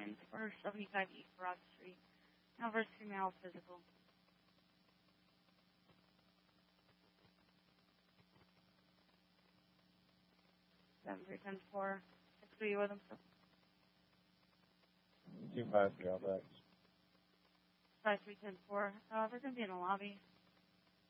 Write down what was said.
Apartments for 75 East Broad Street. University Male Physical. 7310-4. 6 with him. 253 Outbacks. 5310-4. They're going to be in the lobby.